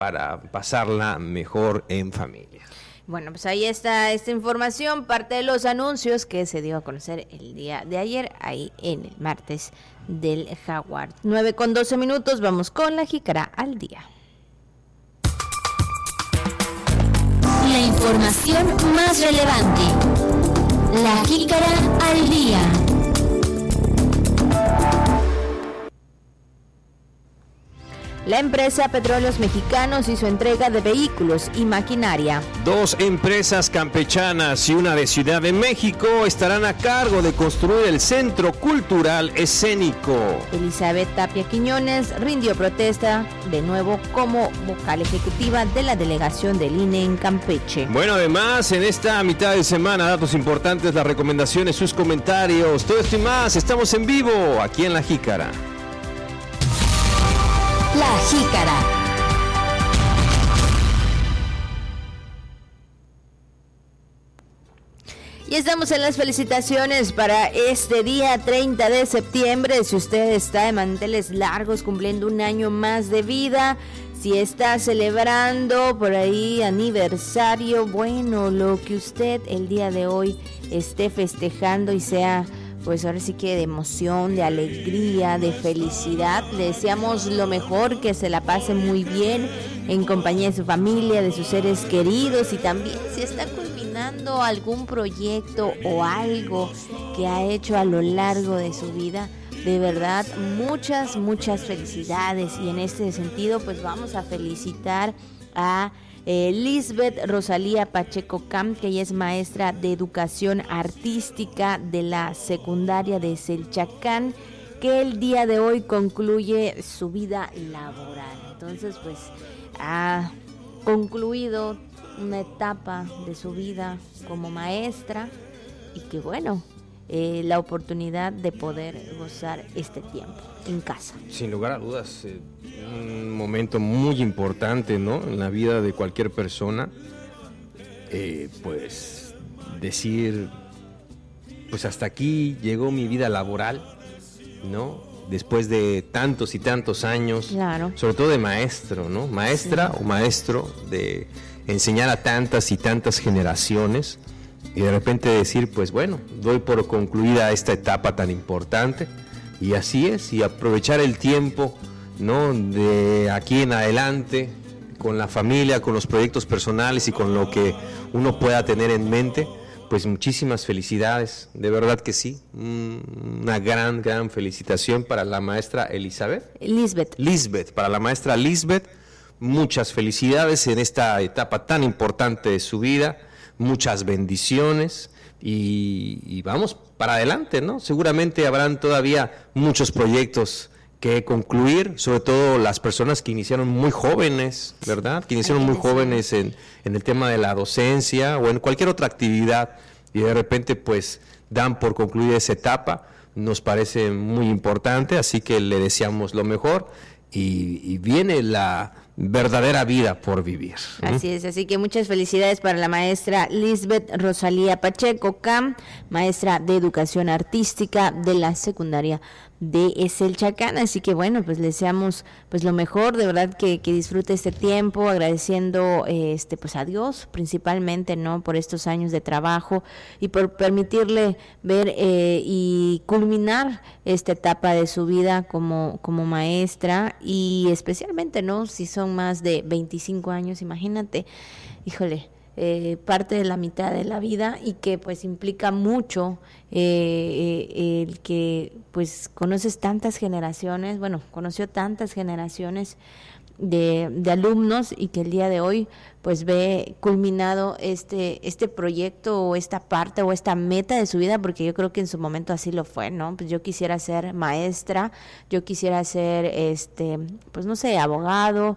para pasarla mejor en familia. Bueno, pues ahí está esta información, parte de los anuncios que se dio a conocer el día de ayer, ahí en el martes del Jaguar. 9:12, vamos con la Jícara al día. La información más relevante. La Jícara al día. La empresa Petróleos Mexicanos hizo entrega de vehículos y maquinaria. 2 empresas campechanas y una de Ciudad de México estarán a cargo de construir el Centro Cultural Escénico. Elizabeth Tapia Quiñones rindió protesta de nuevo como vocal ejecutiva de la delegación del INE en Campeche. Bueno, además, en esta mitad de semana, datos importantes, las recomendaciones, sus comentarios, todo esto y más, estamos en vivo aquí en La Jícara. La Jícara. Y estamos en las felicitaciones para este día 30 de septiembre. Si usted está de manteles largos cumpliendo un año más de vida, si está celebrando por ahí aniversario, bueno, lo que usted el día de hoy esté festejando y sea, pues ahora sí que de emoción, de alegría, de felicidad, le deseamos lo mejor, que se la pase muy bien en compañía de su familia, de sus seres queridos, y también si está culminando algún proyecto o algo que ha hecho a lo largo de su vida, de verdad muchas felicidades. Y en este sentido pues vamos a felicitar a Lisbeth Rosalía Pacheco Camp, que ella es maestra de educación artística de la secundaria de Selchacán, que el día de hoy concluye su vida laboral. Entonces pues ha concluido una etapa de su vida como maestra, y que bueno, la oportunidad de poder gozar este tiempo en casa. Sin lugar a dudas, un momento muy importante, ¿no?, en la vida de cualquier persona. Pues decir, pues hasta aquí llegó mi vida laboral, ¿no?, después de tantos y tantos años, claro, sobre todo de maestro, ¿no?, maestra, sí, o maestro, de enseñar a tantas y tantas generaciones, y de repente decir, pues bueno, doy por concluida esta etapa tan importante. Y así es, y aprovechar el tiempo, ¿no?, de aquí en adelante, con la familia, con los proyectos personales y con lo que uno pueda tener en mente. Pues muchísimas felicidades, de verdad que sí. Una gran felicitación para la maestra Lisbeth, para la maestra Lisbeth. Muchas felicidades en esta etapa tan importante de su vida, muchas bendiciones. Y vamos para adelante, ¿no? Seguramente habrán todavía muchos proyectos que concluir, sobre todo las personas que iniciaron muy jóvenes, ¿verdad? Que iniciaron muy jóvenes en el tema de la docencia o en cualquier otra actividad, y de repente pues dan por concluida esa etapa. Nos parece muy importante, así que le deseamos lo mejor, y viene la verdadera vida por vivir. Así es, así que muchas felicidades para la maestra Lisbeth Rosalía Pacheco Camp, maestra de educación artística de la secundaria de Selchacán. Así que bueno, pues le deseamos pues lo mejor, de verdad que disfrute este tiempo, agradeciendo pues a Dios principalmente, ¿no?, por estos años de trabajo y por permitirle ver y culminar esta etapa de su vida como maestra, y especialmente, ¿no?, si son más de 25 años, imagínate, híjole, parte de la mitad de la vida, y que pues implica mucho el que pues conoces tantas generaciones, conoció tantas generaciones de alumnos, y que el día de hoy pues ve culminado este proyecto o esta parte o esta meta de su vida, porque yo creo que en su momento así lo fue, ¿no? Pues yo quisiera ser maestra, yo quisiera ser pues no sé, abogado,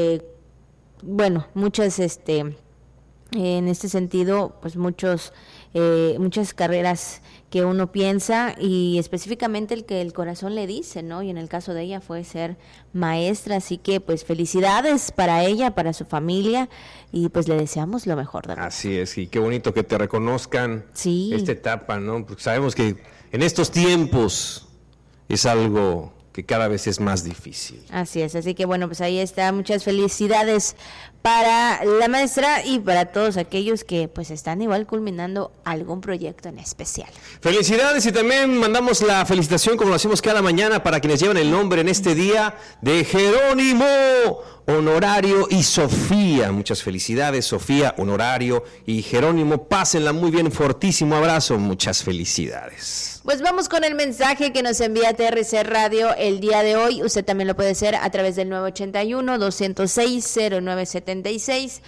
muchas en este sentido pues muchas carreras que uno piensa, y específicamente el que el corazón le dice, ¿no? Y en el caso de ella fue ser maestra, así que pues felicidades para ella, para su familia, y pues le deseamos lo mejor, ¿verdad? Así es, y qué bonito que te reconozcan, sí, esta etapa, ¿no? Porque sabemos que en estos tiempos es algo que cada vez es más difícil. Así es, así que bueno, pues ahí está, muchas felicidades para la maestra y para todos aquellos que pues están igual culminando algún proyecto en especial. Felicidades, y también mandamos la felicitación, como lo hacemos cada mañana, para quienes llevan el nombre en este día de Jerónimo, Honorario y Sofía. Muchas felicidades, Sofía, Honorario y Jerónimo. Pásenla muy bien, fortísimo abrazo, muchas felicidades. Pues vamos con el mensaje que nos envía TRC Radio el día de hoy. Usted también lo puede hacer a través del 981-206-0976,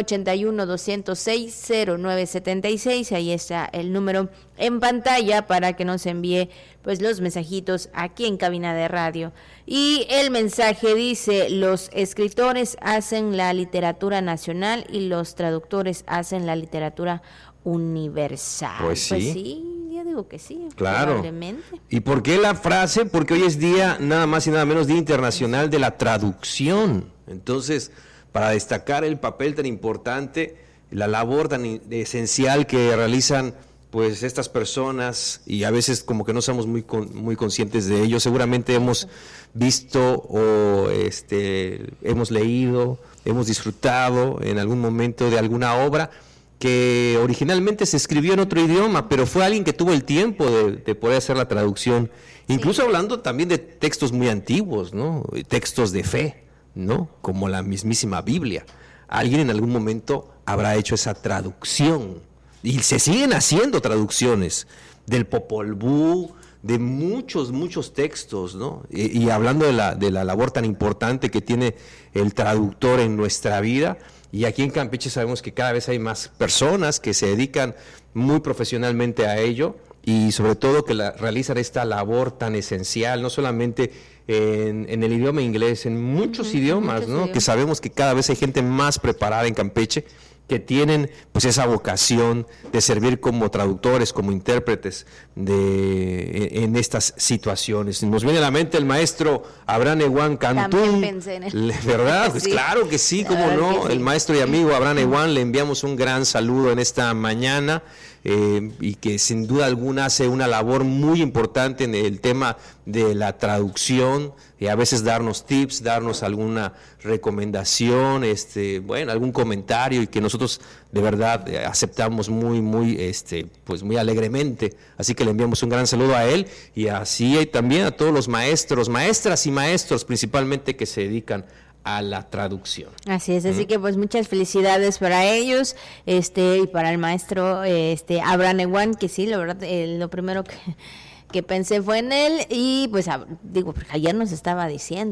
981-206-0976. Ahí está el número en pantalla para que nos envíe pues los mensajitos aquí en cabina de radio. Y el mensaje dice: los escritores hacen la literatura nacional y los traductores hacen la literatura universal. Pues sí. Yo digo que sí, claro. Probablemente. ¿Y por qué la frase? Porque hoy es día, nada más y nada menos, Día Internacional de la Traducción. Entonces, para destacar el papel tan importante, la labor tan esencial que realizan pues estas personas, y a veces como que no somos muy conscientes de ello. Seguramente hemos visto o hemos leído, hemos disfrutado en algún momento de alguna obra que originalmente se escribió en otro idioma, pero fue alguien que tuvo el tiempo de poder hacer la traducción, incluso hablando también de textos muy antiguos, ¿no? Textos de fe, ¿no? Como la mismísima Biblia. Alguien en algún momento habrá hecho esa traducción, y se siguen haciendo traducciones del Popol Vuh, de muchos textos, ¿no? Y hablando de la labor tan importante que tiene el traductor en nuestra vida. Y aquí en Campeche sabemos que cada vez hay más personas que se dedican muy profesionalmente a ello, y sobre todo que realizan esta labor tan esencial, no solamente en el idioma inglés, en muchos idiomas, ¿no? Que sabemos que cada vez hay gente más preparada en Campeche, que tienen pues esa vocación de servir como traductores, como intérpretes en estas situaciones. Nos viene a la mente el maestro Abraham Ewan Cantún. También pensé en él. ¿Verdad? Pues sí. Claro que sí, cómo no. Sí. El maestro y amigo Abraham Ewan, le enviamos un gran saludo en esta mañana, y que sin duda alguna hace una labor muy importante en el tema de la traducción, y a veces darnos tips, darnos alguna recomendación, algún comentario, y que nosotros de verdad aceptamos muy alegremente. Así que le enviamos un gran saludo a él, y así también a todos los maestros, maestras y maestros principalmente, que se dedican a la traducción. Así es, así que pues muchas felicidades para ellos, y para el maestro Abraham Ewan, que sí, la verdad, lo primero que pensé fue en él, y pues porque ayer nos estaba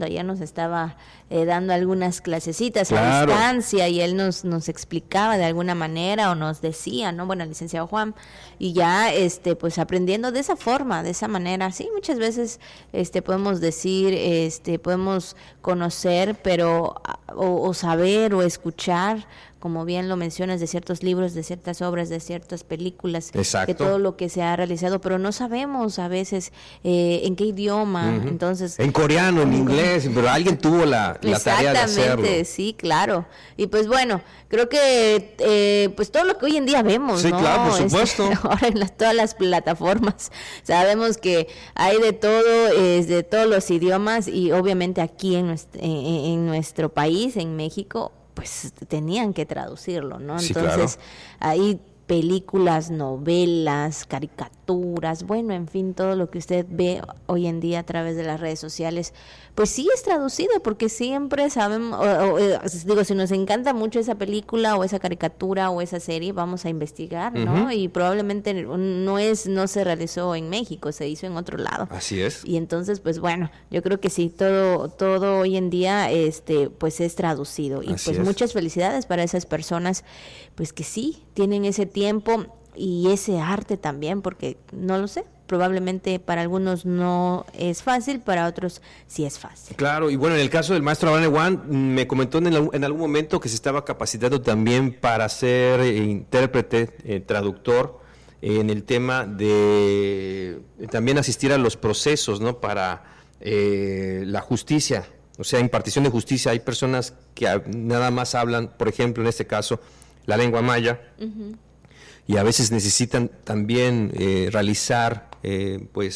dando algunas clasecitas a distancia, y él nos explicaba de alguna manera, o nos decía, ¿no? Bueno, el licenciado Juan, y ya pues aprendiendo de esa forma, de esa manera. Sí, muchas veces podemos decir, podemos conocer, pero o saber o escuchar, como bien lo mencionas, de ciertos libros, de ciertas obras, de ciertas películas, Exacto. de todo lo que se ha realizado, pero no sabemos a veces en qué idioma. Entonces, en coreano, en inglés, pero alguien tuvo la tarea de hacerlo. Exactamente, sí, claro. Y pues bueno, creo que pues todo lo que hoy en día vemos, sí, ¿no? Claro, por supuesto. Ahora en todas las plataformas sabemos que hay de todo, de todos los idiomas, y obviamente aquí en nuestro país, en México, pues tenían que traducirlo, ¿no? Sí, entonces, claro. Hay películas, novelas, caricaturas, bueno, en fin, todo lo que usted ve hoy en día a través de las redes sociales, pues sí es traducido, porque siempre sabemos, si nos encanta mucho esa película o esa caricatura o esa serie, vamos a investigar, ¿no? Y probablemente no se realizó en México, se hizo en otro lado. Así es. Y entonces, pues bueno, yo creo que sí, todo hoy en día pues es traducido. Y Así pues es. Muchas felicidades para esas personas, pues que sí tienen ese tiempo y ese arte también, porque no lo sé, probablemente para algunos no es fácil, para otros sí es fácil. Claro, y bueno, en el caso del maestro Abraham Ewan, me comentó en algún momento que se estaba capacitando también para ser intérprete, traductor, en el tema de también asistir a los procesos, ¿no? Para la justicia, o sea, impartición de justicia. Hay personas que nada más hablan, por ejemplo, en este caso, la lengua maya, y a veces necesitan también realizar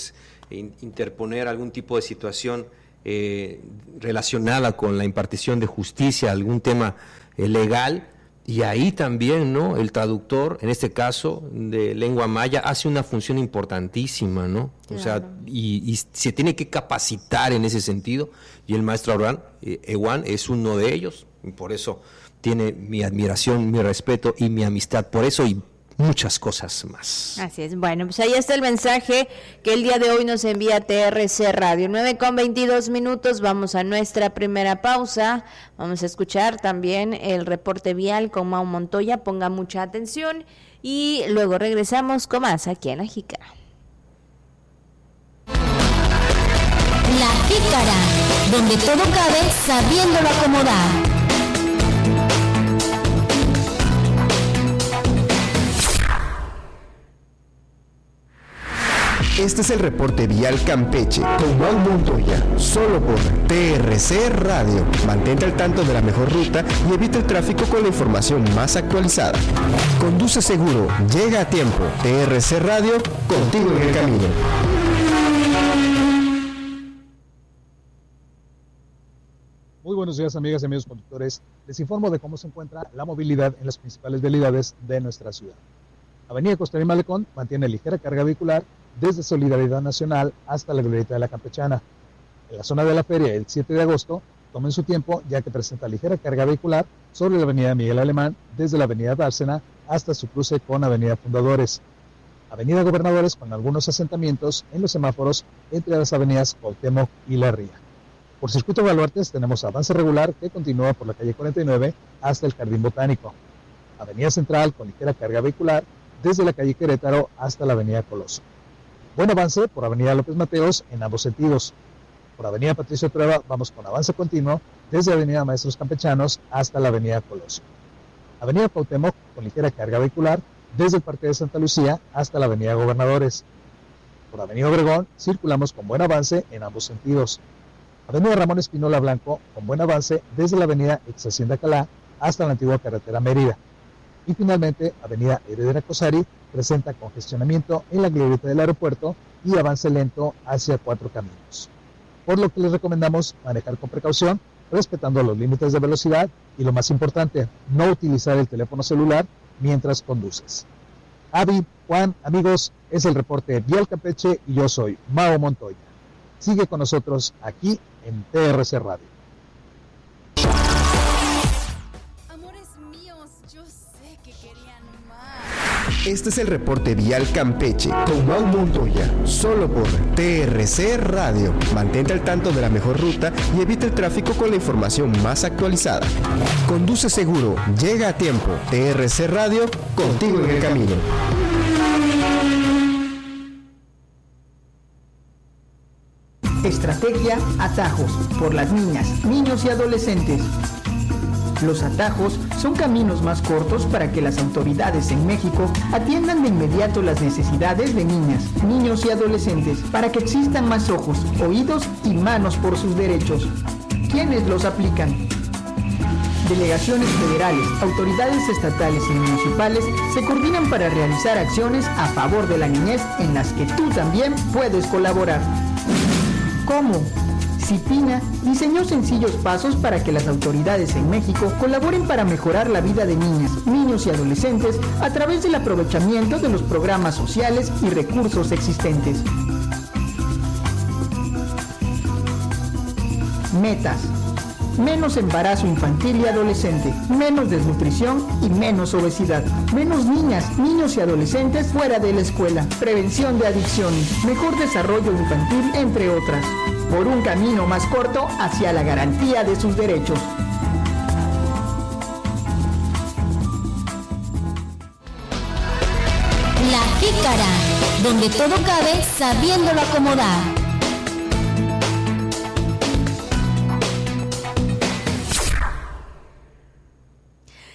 interponer algún tipo de situación relacionada con la impartición de justicia, algún tema legal, y ahí también, ¿no?, el traductor, en este caso de lengua maya, hace una función importantísima, ¿no? Claro. O sea, y se tiene que capacitar en ese sentido, y el maestro Ewan es uno de ellos, y por eso tiene mi admiración, mi respeto y mi amistad, por eso y muchas cosas más. Así es. Bueno, pues ahí está el mensaje que el día de hoy nos envía TRC Radio. 9:22. Vamos a nuestra primera pausa. Vamos a escuchar también el reporte vial con Mau Montoya. Ponga mucha atención y luego regresamos con más aquí en La Jícara. La Jícara, donde todo cabe sabiéndolo acomodar. Este es el reporte vial Campeche con Mau Montoya, solo por TRC Radio. Mantente al tanto de la mejor ruta y evita el tráfico con la información más actualizada. Conduce seguro, llega a tiempo. TRC Radio, contigo en el camino. Muy buenos días, amigas y amigos conductores. Les informo de cómo se encuentra la movilidad en las principales vialidades de nuestra ciudad. Avenida Costa y Malecón mantiene ligera carga vehicular desde Solidaridad Nacional hasta la glorieta de la Campechana. En la zona de la feria, el 7 de agosto, tomen su tiempo ya que presenta ligera carga vehicular sobre la avenida Miguel Alemán, desde la avenida Dársena hasta su cruce con avenida Fundadores. Avenida Gobernadores con algunos asentamientos en los semáforos entre las avenidas Cuauhtémoc y La Ría. Por Circuito Baluartes tenemos avance regular que continúa por la calle 49 hasta el Jardín Botánico. Avenida Central con ligera carga vehicular desde la calle Querétaro hasta la avenida Coloso. Buen avance por avenida López Mateos en ambos sentidos. Por avenida Patricio Trueba vamos con avance continuo desde avenida Maestros Campechanos hasta la avenida Coloso. Avenida Cuauhtémoc con ligera carga vehicular desde el Parque de Santa Lucía hasta la avenida Gobernadores. Por avenida Obregón circulamos con buen avance en ambos sentidos. Avenida Ramón Espinola Blanco con buen avance desde la avenida Ex Hacienda Calá hasta la antigua carretera Mérida. Y finalmente, avenida Heredera Cosari presenta congestionamiento en la glorieta del aeropuerto y avance lento hacia Cuatro Caminos. Por lo que les recomendamos manejar con precaución, respetando los límites de velocidad y, lo más importante, no utilizar el teléfono celular mientras conduces. Avi, Juan, amigos, es el reporte Vial Campeche y yo soy Mau Montoya. Sigue con nosotros aquí en TRC Radio. Este es el reporte vial Campeche con Mau Montoya, solo por TRC Radio. Mantente al tanto de la mejor ruta y evita el tráfico con la información más actualizada. Conduce seguro, llega a tiempo. TRC Radio, contigo en el camino. Estrategia Atajos por las niñas, niños y adolescentes. Los atajos son caminos más cortos para que las autoridades en México atiendan de inmediato las necesidades de niñas, niños y adolescentes, para que existan más ojos, oídos y manos por sus derechos. ¿Quiénes los aplican? Delegaciones federales, autoridades estatales y municipales se coordinan para realizar acciones a favor de la niñez en las que tú también puedes colaborar. ¿Cómo? CIPINA diseñó sencillos pasos para que las autoridades en México colaboren para mejorar la vida de niñas, niños y adolescentes a través del aprovechamiento de los programas sociales y recursos existentes. Metas: menos embarazo infantil y adolescente, menos desnutrición y menos obesidad, menos niñas, niños y adolescentes fuera de la escuela, prevención de adicciones, mejor desarrollo infantil, entre otras. Por un camino más corto hacia la garantía de sus derechos. La Jícara, donde todo cabe sabiéndolo acomodar.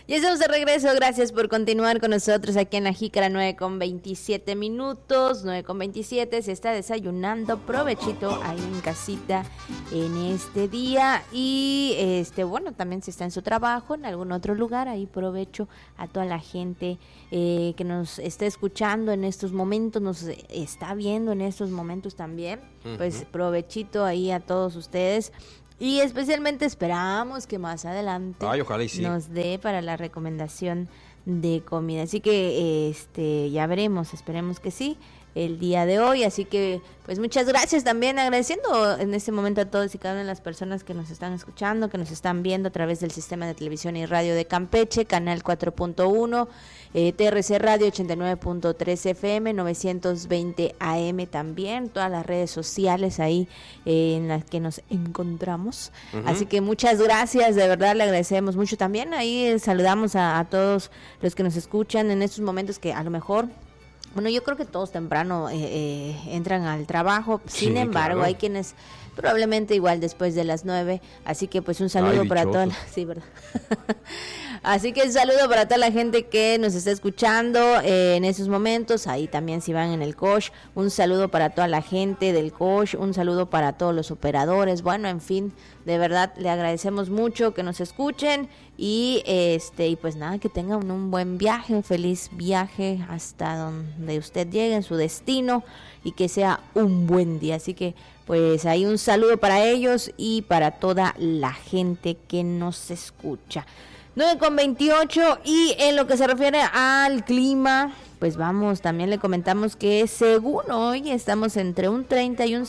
Ya estamos de regreso, gracias por continuar con nosotros aquí en La Jícara, 9:27 minutos, 9:27, se está desayunando, provechito ahí en casita en este día y bueno, también si está en su trabajo, en algún otro lugar, ahí provecho a toda la gente que nos está escuchando en estos momentos, nos está viendo en estos momentos también, pues provechito ahí a todos ustedes. Y especialmente esperamos que más adelante ojalá y sí. nos dé para la recomendación de comida. Así que ya veremos, esperemos que sí, el día de hoy. Así que pues muchas gracias también, agradeciendo en este momento a todos y cada una de las personas que nos están escuchando, que nos están viendo a través del sistema de televisión y radio de Campeche, canal 4.1, TRC Radio 89.3 FM, 920 AM también, todas las redes sociales ahí en las que nos encontramos. Así que muchas gracias, de verdad le agradecemos mucho también. Ahí saludamos a todos los que nos escuchan en estos momentos que a lo mejor, bueno, yo creo que todos temprano entran al trabajo, sin embargo, claro, hay quienes probablemente igual después de las 9, así que pues un saludo para toda la... Sí, ¿verdad? Así que un saludo para toda la gente que nos está escuchando en esos momentos, ahí también si van en el coach, un saludo para toda la gente del coach, un saludo para todos los operadores, bueno, en fin, de verdad le agradecemos mucho que nos escuchen y pues nada, que tengan un buen viaje, un feliz viaje hasta donde usted llegue en su destino y que sea un buen día, así que pues ahí un saludo para ellos y para toda la gente que nos escucha. 9:28 y en lo que se refiere al clima, pues vamos, también le comentamos que según hoy estamos entre un 30 y un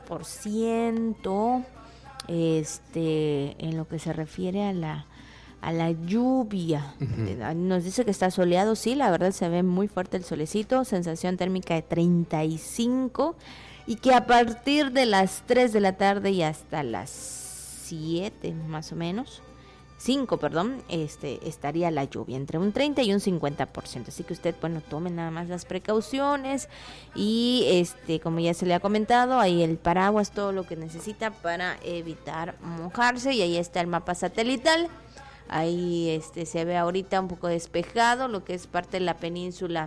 50% en lo que se refiere a la lluvia. Nos dice que está soleado, sí, la verdad se ve muy fuerte el solecito, sensación térmica de 35 y que a partir de las 3 de la tarde y hasta las 7 más o menos, 5, perdón, estaría la lluvia entre un 30 y un 50%, así que usted, bueno, tome nada más las precauciones y como ya se le ha comentado, ahí el paraguas, todo lo que necesita para evitar mojarse, y ahí está el mapa satelital, ahí se ve ahorita un poco despejado lo que es parte de la península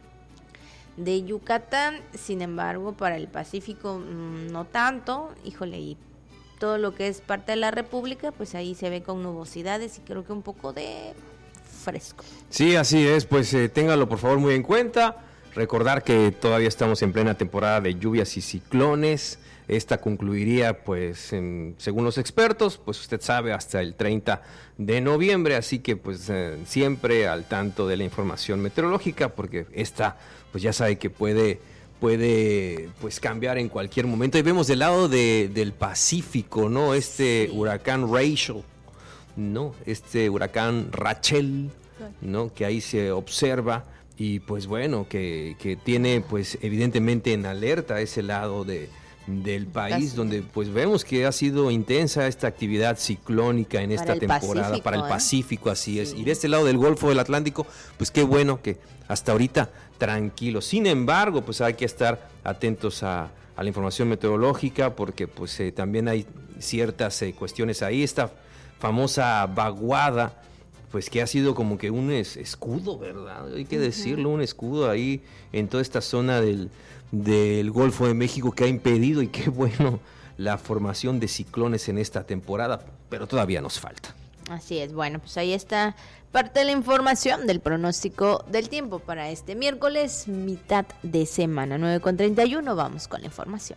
de Yucatán, sin embargo para el Pacífico no tanto, híjole, y todo lo que es parte de la República, pues ahí se ve con nubosidades y creo que un poco de fresco. Sí, así es, pues téngalo por favor muy en cuenta. Recordar que todavía estamos en plena temporada de lluvias y ciclones. Esta concluiría, pues, según los expertos, pues usted sabe, hasta el 30 de noviembre. Así que, pues, siempre al tanto de la información meteorológica, porque esta, pues ya sabe que puede pues cambiar en cualquier momento. Y vemos del lado del Pacífico, ¿no? Huracán Rachel, ¿no? Huracán Rachel, ¿no? Que ahí se observa y pues bueno, que tiene pues evidentemente en alerta ese lado del país, donde pues vemos que ha sido intensa esta actividad ciclónica en esta temporada para el Pacífico, así es. Y de este lado del Golfo del Atlántico, pues qué bueno que hasta ahorita tranquilo. Sin embargo, pues hay que estar atentos a la información meteorológica, porque pues también hay ciertas cuestiones ahí. Esta famosa vaguada, pues que ha sido como que un escudo, ¿verdad? Hay que decirlo, un escudo ahí en toda esta zona del Golfo de México, que ha impedido, y qué bueno, la formación de ciclones en esta temporada, pero todavía nos falta. Así es, bueno, pues ahí está parte de la información del pronóstico del tiempo para este miércoles, mitad de semana, 9:31, vamos con la información.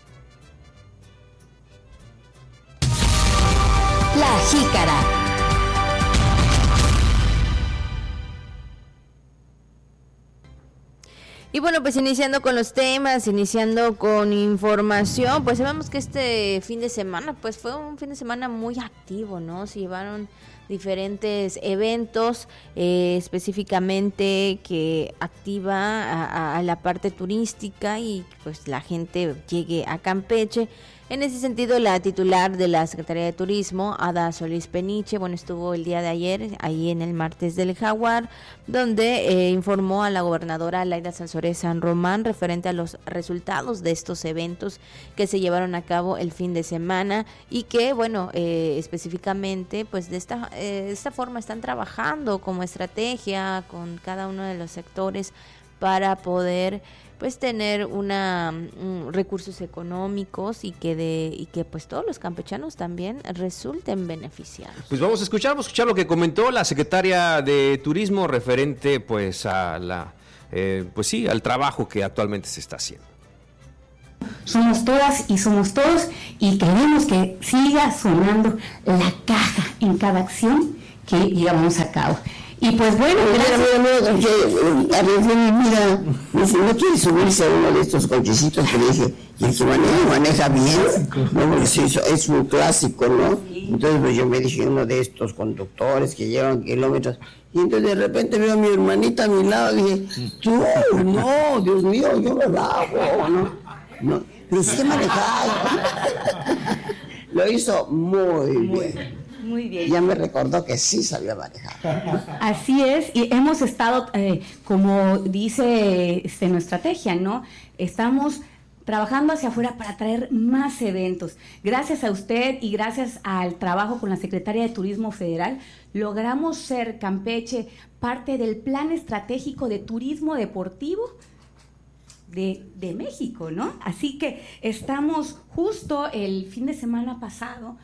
La Jícara. Y bueno, pues iniciando con los temas, iniciando con información, pues sabemos que este fin de semana, pues fue un fin de semana muy activo, ¿no? Se llevaron diferentes eventos, específicamente que activa a la parte turística y pues la gente llegue a Campeche. En ese sentido, la titular de la Secretaría de Turismo, Ada Solís Peniche, bueno, estuvo el día de ayer ahí en el Martes del Jaguar, donde informó a la gobernadora Laida Sansores San Román referente a los resultados de estos eventos que se llevaron a cabo el fin de semana y que, bueno, específicamente, pues de esta esta forma están trabajando como estrategia con cada uno de los sectores para poder pues tener recursos económicos y que pues todos los campechanos también resulten beneficiados. Pues vamos a escuchar lo que comentó la secretaria de Turismo referente pues a al trabajo que actualmente se está haciendo. Somos todas y somos todos y queremos que siga sonando la caja en cada acción que llevamos a cabo. Y pues bueno, mira, no quiere subirse a uno de estos cochecitos que le dije, y el que maneja bien, ¿no? Porque es un clásico, ¿no? Entonces pues yo me dije, uno de estos conductores que llevan kilómetros, y entonces de repente veo a mi hermanita a mi lado y dije, tú, no, Dios mío, yo me bajo, no, pero sí manejado. Lo hizo muy bien. Muy bien. Ya me recordó que sí sabía manejar. Así es, y hemos estado, como dice nuestra estrategia, ¿no? Estamos trabajando hacia afuera para traer más eventos. Gracias a usted y gracias al trabajo con la Secretaría de Turismo Federal, logramos ser Campeche parte del Plan Estratégico de Turismo Deportivo de México, ¿no? Así que estamos justo el fin de semana pasado,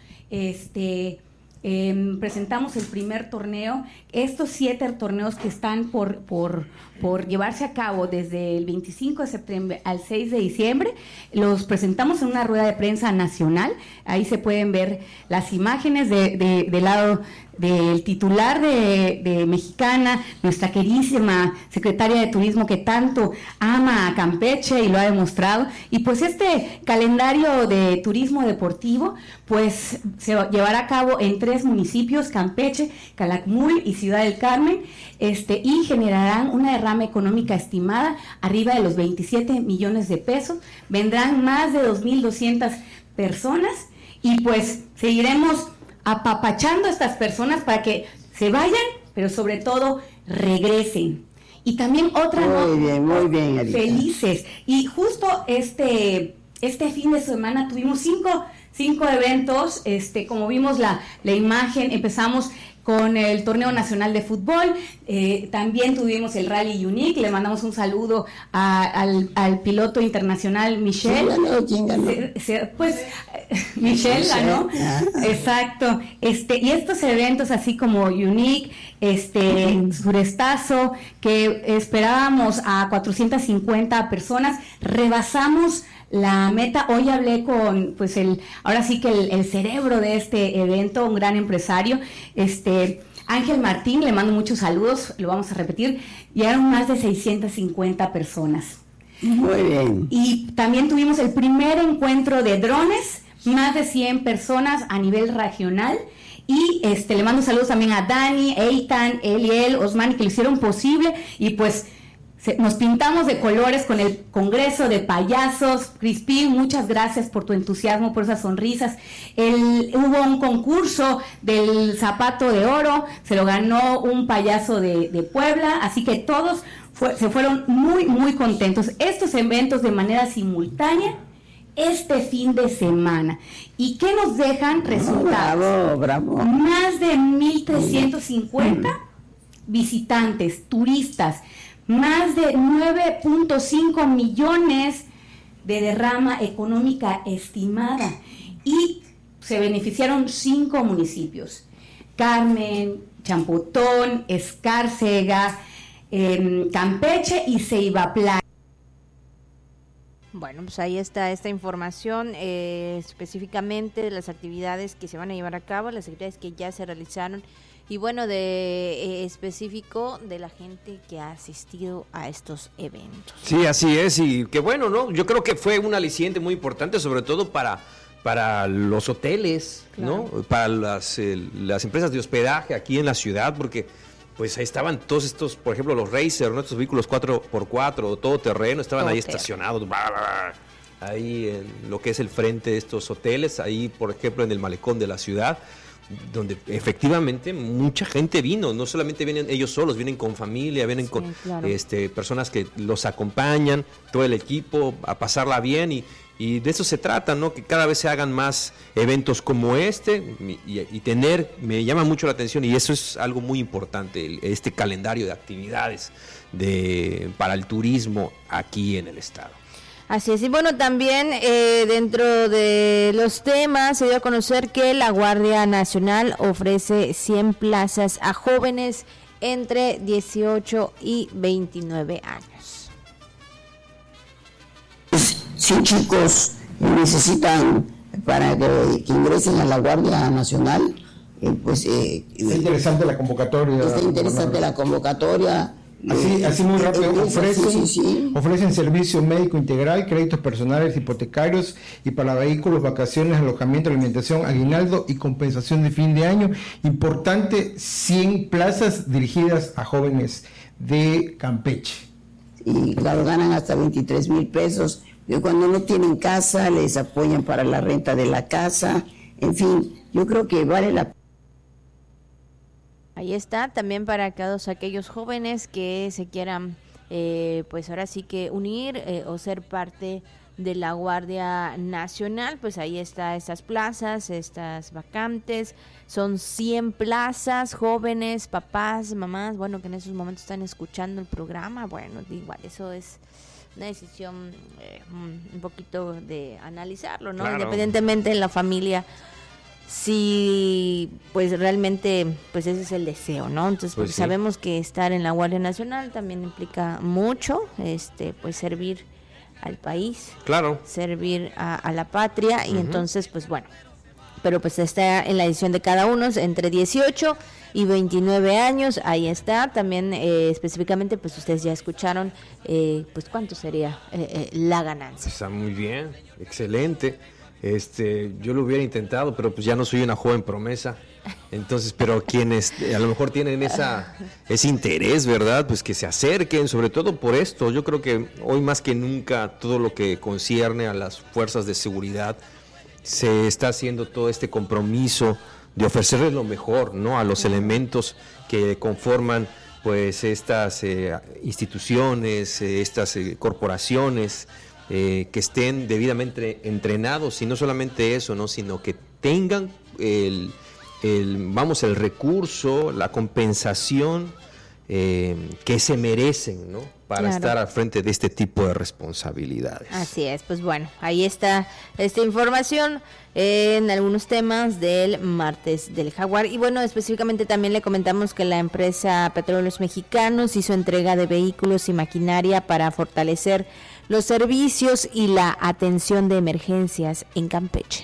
presentamos el primer torneo. Estos 7 torneos que están por llevarse a cabo desde el 25 de septiembre al 6 de diciembre, los presentamos en una rueda de prensa nacional. Ahí se pueden ver las imágenes del lado del titular de Mexicana, nuestra queridísima secretaria de Turismo que tanto ama a Campeche y lo ha demostrado. Y pues este calendario de turismo deportivo pues se llevará a cabo en 3 municipios, Campeche, Calakmul y Ciudad del Carmen, y generarán una derrama económica estimada arriba de los 27 millones de pesos. Vendrán más de 2,200 personas y pues seguiremos apapachando a estas personas para que se vayan, pero sobre todo regresen. Y también otra muy bien, Erika. Felices. Y justo este fin de semana tuvimos cinco eventos, como vimos la imagen, empezamos con el Torneo Nacional de Fútbol, también tuvimos el Rally Unique, le mandamos un saludo al piloto internacional Michel. ¿Quién ganó? Pues Michel ganó, exacto, y estos eventos así como Unique, Surestazo, que esperábamos a 450 personas, rebasamos la meta. Hoy hablé con ahora sí que el cerebro de este evento, un gran empresario, Ángel Martín, le mando muchos saludos, lo vamos a repetir, llegaron más de 650 personas. Muy bien. Y también tuvimos el primer encuentro de drones, más de 100 personas a nivel regional. Y le mando saludos también a Dani, Eitan, Eliel, Osmani, que lo hicieron posible. Y pues nos pintamos de colores con el Congreso de Payasos. Crispín, muchas gracias por tu entusiasmo, por esas sonrisas. Hubo un concurso del zapato de oro, se lo ganó un payaso de Puebla, así que todos se fueron muy, muy contentos. Estos eventos de manera simultánea este fin de semana. ¿Y qué nos dejan resultados? Bravo. Más de 1,350 visitantes, turistas, más de 9.5 millones de derrama económica estimada, y se beneficiaron 5 municipios: Carmen, Champotón, Escárcega, Campeche y Ceiba Playa. Bueno, pues ahí está esta información específicamente de las actividades que se van a llevar a cabo, las actividades que ya se realizaron y bueno, de específico de la gente que ha asistido a estos eventos. Sí, así es, y que bueno, ¿no? Yo creo que fue un aliciente muy importante, sobre todo para los hoteles, claro, ¿no? Para las empresas de hospedaje aquí en la ciudad, porque pues ahí estaban todos estos, por ejemplo, los Racer, ¿no? Estos vehículos 4x4 o todoterreno, estaban ahí estacionados, ahí en lo que es el frente de estos hoteles, ahí, por ejemplo, en el malecón de la ciudad, donde efectivamente mucha gente vino, no solamente vienen ellos solos, vienen con familia, vienen con claro, personas que los acompañan, todo el equipo, a pasarla bien y Y de eso se trata, ¿no? Que cada vez se hagan más eventos como este me llama mucho la atención, y eso es algo muy importante, este calendario de actividades para el turismo aquí en el estado. Así es, y bueno, también dentro de los temas se dio a conocer que la Guardia Nacional ofrece 100 plazas a jóvenes entre 18 y 29 años. Si chicos necesitan para que ingresen a la Guardia Nacional, está interesante la convocatoria. Está interesante la convocatoria. Así muy rápido, ofrecen servicio médico integral, créditos personales, hipotecarios y para vehículos, vacaciones, alojamiento, alimentación, aguinaldo y compensación de fin de año. Importante, 100 plazas dirigidas a jóvenes de Campeche. Y claro, ganan hasta 23,000 pesos. Y cuando no tienen casa, les apoyan para la renta de la casa. En fin, yo creo que vale la pena. Ahí está, también para todos aquellos jóvenes que se quieran, pues ahora sí que unir o ser parte de la Guardia Nacional, pues ahí está estas plazas, estas vacantes, son 100 plazas, jóvenes, papás, mamás, bueno, que en esos momentos están escuchando el programa, bueno, igual, eso es una decisión un poquito de analizarlo, ¿no? Claro. Independientemente en la familia, sí, pues realmente, pues ese es el deseo, ¿no? Entonces, pues sabemos que estar en la Guardia Nacional también implica mucho, pues servir al país, claro, servir a la patria, y entonces, pues bueno, pero pues está en la decisión de cada uno, entre 18 y 29 años, ahí está, también específicamente, pues ustedes ya escucharon, pues cuánto sería la ganancia. Está muy bien, excelente. Yo lo hubiera intentado, pero pues ya no soy una joven promesa. Entonces, pero quienes a lo mejor tienen ese interés, ¿verdad? Pues que se acerquen, sobre todo por esto. Yo creo que hoy más que nunca todo lo que concierne a las fuerzas de seguridad se está haciendo todo este compromiso de ofrecerles lo mejor, ¿no? A los elementos que conforman pues estas instituciones, estas corporaciones, que estén debidamente entrenados, y no solamente eso, ¿no? Sino que tengan el recurso, la compensación que se merecen, ¿no? Para estar al frente de este tipo de responsabilidades. Así es, pues bueno, ahí está esta información en algunos temas del martes del Jaguar. Y bueno, específicamente también le comentamos que la empresa Petróleos Mexicanos hizo entrega de vehículos y maquinaria para fortalecer los servicios y la atención de emergencias en Campeche.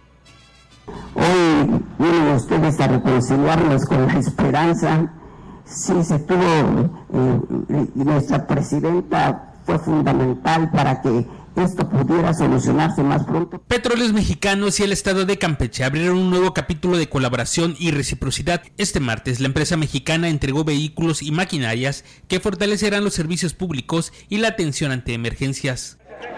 Hoy vienen ustedes a reconciliarnos con la esperanza. Sí, se tuvo, nuestra presidenta fue fundamental para que esto pudiera solucionarse más pronto. Petróleos Mexicanos y el estado de Campeche abrieron un nuevo capítulo de colaboración y reciprocidad. Este martes, la empresa mexicana entregó vehículos y maquinarias que fortalecerán los servicios públicos y la atención ante emergencias.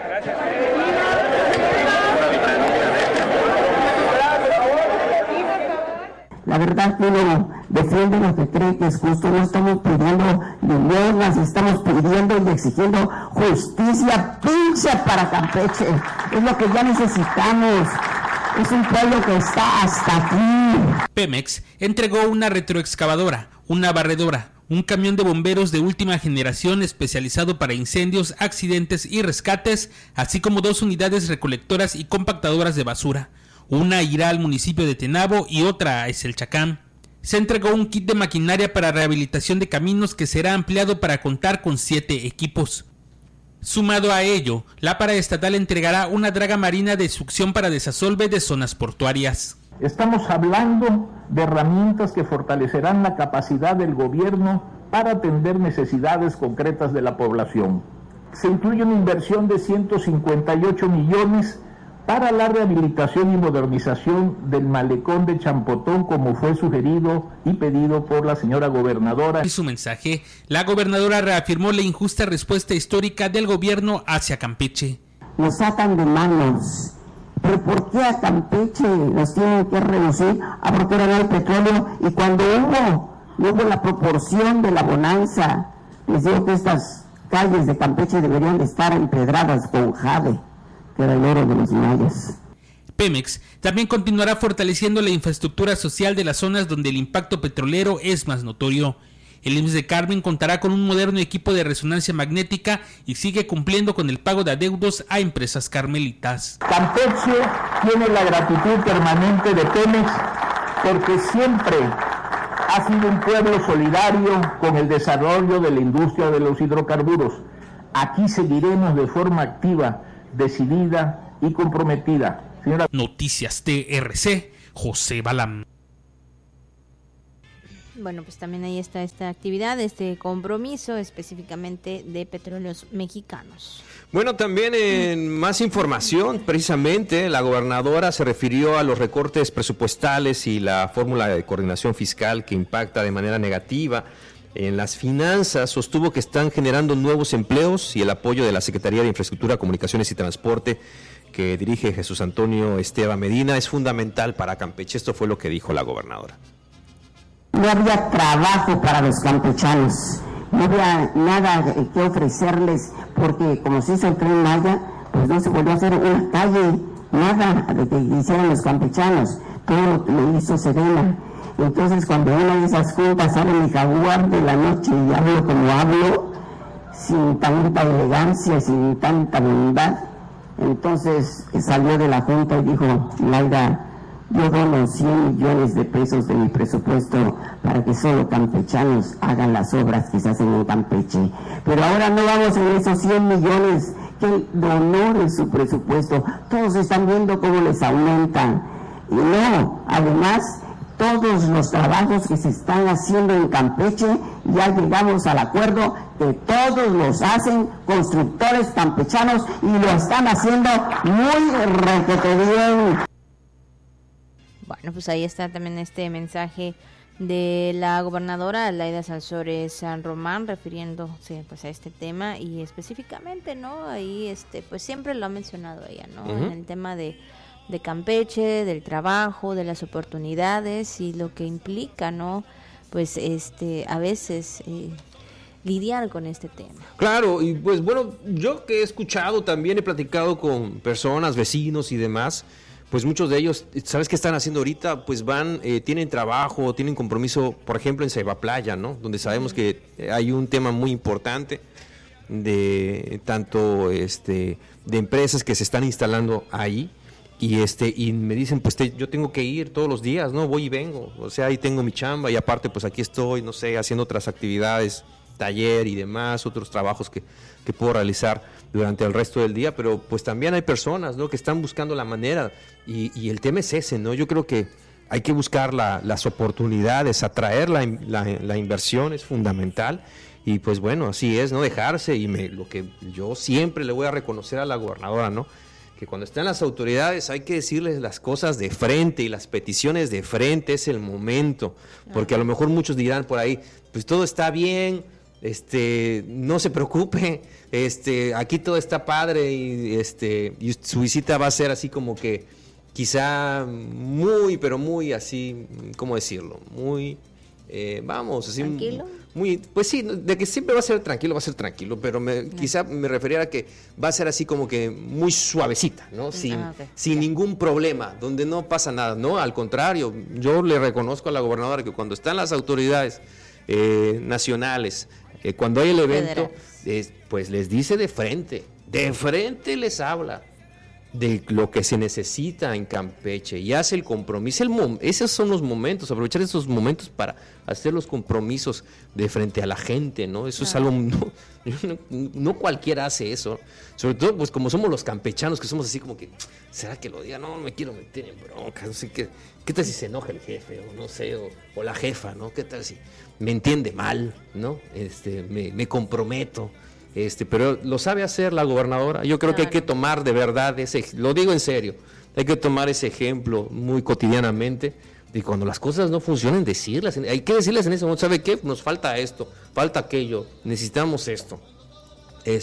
La verdad que uno defiende lo que cree que es justo. No estamos pidiendo limosnas, estamos pidiendo y exigiendo justicia pincha para Campeche. Es lo que ya necesitamos. Es un pueblo que está hasta aquí. Pemex entregó una retroexcavadora, una barredora, un camión de bomberos de última generación especializado para incendios, accidentes y rescates, así como 2 unidades recolectoras y compactadoras de basura. Una irá al municipio de Tenabo y otra a Eselchacán. Se entregó un kit de maquinaria para rehabilitación de caminos que será ampliado para contar con 7 equipos. Sumado a ello, la paraestatal entregará una draga marina de succión para desasolve de zonas portuarias. Estamos hablando de herramientas que fortalecerán la capacidad del gobierno para atender necesidades concretas de la población. Se incluye una inversión de 158 millones para la rehabilitación y modernización del malecón de Champotón, como fue sugerido y pedido por la señora gobernadora. En su mensaje, la gobernadora reafirmó la injusta respuesta histórica del gobierno hacia Campeche. Nos sacan de manos, pero ¿por qué a Campeche nos tienen que reducir? Porque ahora no hay petróleo, y cuando hubo la proporción de la bonanza, les digo que estas calles de Campeche deberían de estar empedradas con jade. que era el oro de los mayas. Pemex también continuará fortaleciendo la infraestructura social de las zonas donde el impacto petrolero es más notorio. El IMSS de Carmen contará con un moderno equipo de resonancia magnética y sigue cumpliendo con el pago de adeudos a empresas carmelitas. Campeche tiene la gratitud permanente de Pemex porque siempre ha sido un pueblo solidario con el desarrollo de la industria de los hidrocarburos. Aquí seguiremos de forma activa, decidida y comprometida. Señora... Noticias TRC, José Balam. Bueno, pues también ahí está esta actividad, este compromiso específicamente de Petróleos Mexicanos. Bueno, también en más información, precisamente la gobernadora se refirió a los recortes presupuestales y la fórmula de coordinación fiscal que impacta de manera negativa en las finanzas. Sostuvo que están generando nuevos empleos y el apoyo de la Secretaría de Infraestructura, Comunicaciones y Transporte que dirige Jesús Antonio Esteban Medina es fundamental para Campeche. Esto fue lo que dijo la gobernadora. No había trabajo para los campechanos, no había nada que ofrecerles, porque como se hizo el Tren Maya, pues no se volvió a hacer una calle, nada de que hicieran los campechanos, todo lo hizo Sedena. Entonces cuando una de esas juntas sale mi jaguar de la noche y hablo como hablo, sin tanta elegancia, sin tanta bondad, entonces salió de la junta y dijo, Laida, yo dono 100 millones de pesos de mi presupuesto para que solo campechanos hagan las obras que se hacen en Campeche. Pero ahora no vamos en esos 100 millones que donó de su presupuesto. Todos están viendo cómo les aumentan. Y no, además, todos los trabajos que se están haciendo en Campeche, ya llegamos al acuerdo que todos los hacen constructores campechanos y lo están haciendo muy requete bien. Bueno, pues ahí está también este mensaje de la gobernadora Laida Sansores San Román refiriéndose pues a este tema y específicamente, ¿no? Ahí pues siempre lo ha mencionado ella, ¿no? Uh-huh. En el tema de Campeche, del trabajo, de las oportunidades y lo que implica, ¿no? Pues a veces lidiar con este tema. Claro, y pues bueno, yo que he escuchado también he platicado con personas, vecinos y demás. Pues muchos de ellos, ¿sabes qué están haciendo ahorita? Pues van, tienen trabajo, tienen compromiso, por ejemplo, en Ceiba Playa, ¿no? Donde sabemos que hay un tema muy importante de tanto de empresas que se están instalando ahí y me dicen, pues yo tengo que ir todos los días, ¿no? Voy y vengo, o sea, ahí tengo mi chamba y aparte pues aquí estoy, no sé, haciendo otras actividades, taller y demás, otros trabajos que puedo realizar durante el resto del día, pero pues también hay personas, ¿no? Que están buscando la manera y el tema es ese, ¿no? Yo creo que hay que buscar las oportunidades, atraer la inversión es fundamental y pues bueno, así es, no dejarse lo que yo siempre le voy a reconocer a la gobernadora, ¿no? Que cuando están las autoridades hay que decirles las cosas de frente y las peticiones de frente, es el momento, porque a lo mejor muchos dirán por ahí, pues todo está bien, no se preocupe, aquí todo está padre y su visita va a ser así como que quizá muy, pero muy así, ¿cómo decirlo? Muy, así. ¿Tranquilo? Muy, pues sí, de que siempre va a ser tranquilo, pero quizá me refería a que va a ser así como que muy suavecita, ¿no? Sin ningún problema, donde no pasa nada, no, al contrario, yo le reconozco a la gobernadora que cuando están las autoridades nacionales, cuando hay el evento, pues les dice de frente les habla de lo que se necesita en Campeche y hace el compromiso. Esos son los momentos, aprovechar esos momentos para hacer los compromisos de frente a la gente, ¿no? Eso es algo, no cualquiera hace eso, sobre todo pues como somos los campechanos, que somos así como que, ¿será que lo diga? No me quiero meter en bronca, no sé qué tal si se enoja el jefe, o no sé, o la jefa, ¿no? ¿Qué tal si me entiende mal, ¿no? Me comprometo. Pero lo sabe hacer la gobernadora. Yo creo que hay que tomar de verdad lo digo en serio, hay que tomar ese ejemplo muy cotidianamente de cuando las cosas no funcionan, decirlas, hay que decirles en ese momento, ¿sabe qué? Nos falta esto, falta aquello, necesitamos esto,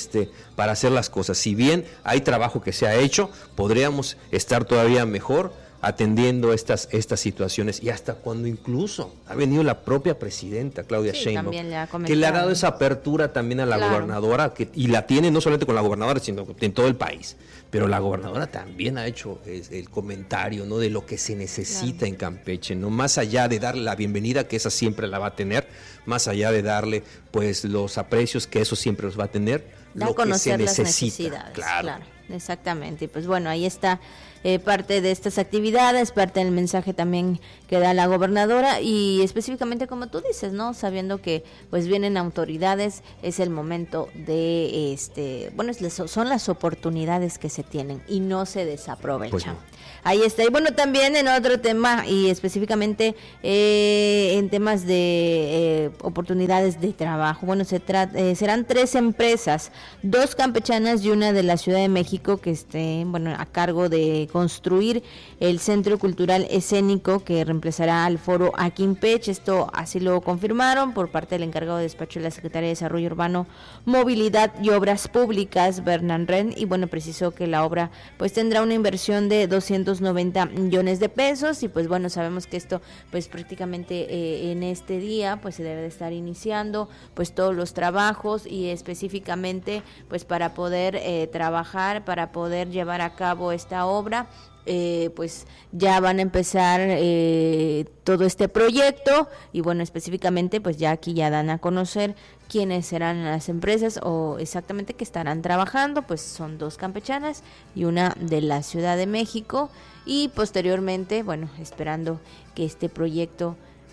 para hacer las cosas. Si bien hay trabajo que se ha hecho, podríamos estar todavía mejor, atendiendo estas situaciones, y hasta cuando incluso ha venido la propia presidenta Claudia Sheinbaum, que le ha dado esa apertura también a la gobernadora, y la tiene no solamente con la gobernadora, sino en todo el país. Pero la gobernadora también ha hecho el comentario, ¿no?, de lo que se necesita en Campeche, ¿no? Más allá de darle la bienvenida, que esa siempre la va a tener, más allá de darle pues los aprecios que eso siempre los va a tener, da lo a conocer que se las necesita. necesidades. Claro, exactamente. Y pues bueno, ahí está parte de estas actividades, parte del mensaje también que da la gobernadora, y específicamente como tú dices, ¿no?, sabiendo que pues vienen autoridades, es el momento de son las oportunidades que se tienen y no se desaprovechan. Pues no. Ahí está. Y bueno, también en otro tema, y específicamente en temas de oportunidades de trabajo, bueno, serán 3 empresas, 2 campechanas y una de la Ciudad de México, que estén, bueno, a cargo de construir el Centro Cultural Escénico que reemplazará al Foro Aquimpech. Esto así lo confirmaron por parte del encargado de despacho de la Secretaría de Desarrollo Urbano, Movilidad y Obras Públicas, Bernard Ren, y bueno, precisó que la obra pues tendrá una inversión de 290 millones de pesos, y pues bueno, sabemos que esto pues prácticamente en este día pues se debe de estar iniciando pues todos los trabajos, y específicamente pues para poder trabajar, para poder llevar a cabo esta obra, pues ya van a empezar todo este proyecto, y bueno, específicamente pues ya aquí ya dan a conocer quiénes serán las empresas o exactamente que estarán trabajando. Pues son 2 campechanas y una de la Ciudad de México, y posteriormente, bueno, esperando que este proyecto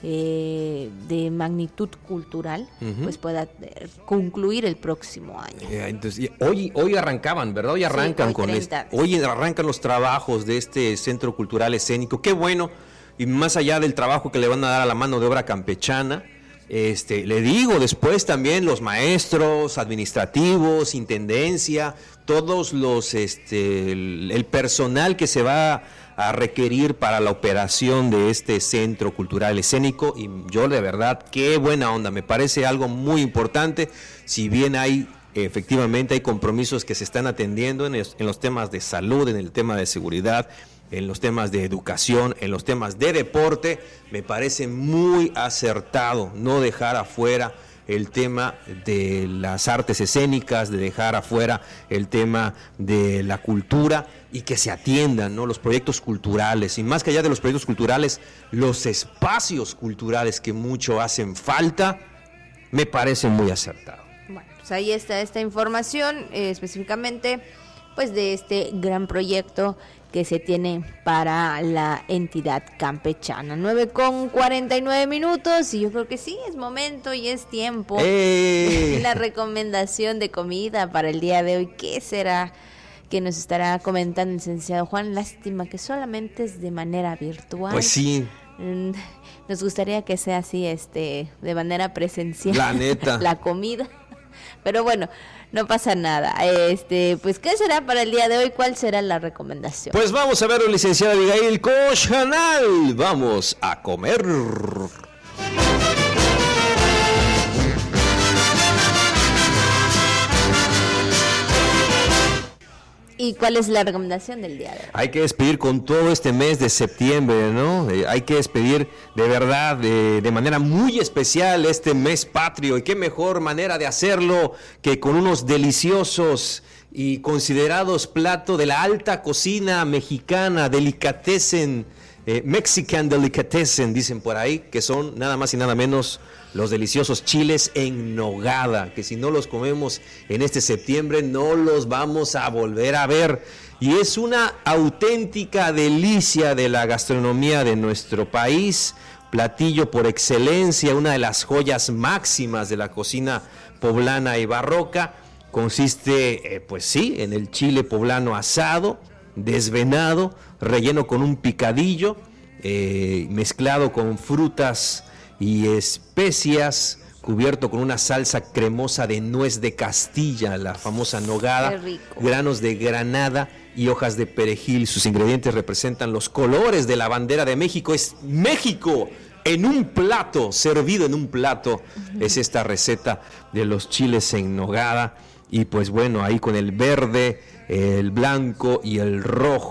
de magnitud cultural pues pueda concluir el próximo año. Entonces, hoy arrancaban, ¿verdad? Hoy arrancan hoy arrancan los trabajos de este Centro Cultural Escénico. Qué bueno, y más allá del trabajo que le van a dar a la mano de obra campechana, le digo, después también los maestros administrativos, intendencia, todos los el personal que se va a requerir para la operación de este Centro Cultural Escénico, y yo de verdad, qué buena onda, me parece algo muy importante. Si bien efectivamente hay compromisos que se están atendiendo en los temas de salud, en el tema de seguridad, en los temas de educación, en los temas de deporte, me parece muy acertado no dejar afuera el tema de las artes escénicas, de dejar afuera el tema de la cultura, y que se atiendan, ¿no?, los proyectos culturales, y más que allá de los proyectos culturales, los espacios culturales que mucho hacen falta, me parece muy acertado. Bueno, pues ahí está esta información específicamente pues de este gran proyecto que se tiene para la entidad campechana. 9:49, y yo creo que sí, es momento y es tiempo. La recomendación de comida para el día de hoy, ¿qué será que nos estará comentando el licenciado Juan? Lástima que solamente es de manera virtual. Pues sí. Nos gustaría que sea así, de manera presencial. La neta. La comida. Pero bueno, no pasa nada. Pues, ¿qué será para el día de hoy? ¿Cuál será la recomendación? Pues vamos a ver, licenciada Abigail Cochanal. Vamos a comer. ¿Y cuál es la recomendación del día de hoy? Hay que despedir con todo este mes de septiembre, ¿no? Hay que despedir de verdad, de manera muy especial este mes patrio. Y qué mejor manera de hacerlo que con unos deliciosos y considerados platos de la alta cocina mexicana, delicatessen, Mexican delicatessen, dicen por ahí, que son nada más y nada menos los deliciosos chiles en nogada, que si no los comemos en este septiembre no los vamos a volver a ver. Y es una auténtica delicia de la gastronomía de nuestro país, platillo por excelencia, una de las joyas máximas de la cocina poblana y barroca. Consiste, pues sí, en el chile poblano asado, desvenado, relleno con un picadillo, mezclado con frutas y especias, cubierto con una salsa cremosa de nuez de Castilla, la famosa nogada, granos de granada y hojas de perejil. Sus ingredientes representan los colores de la bandera de México. Es México en un plato, servido en un plato. Es esta receta de los chiles en nogada. Y pues bueno, ahí con el verde, el blanco y el rojo,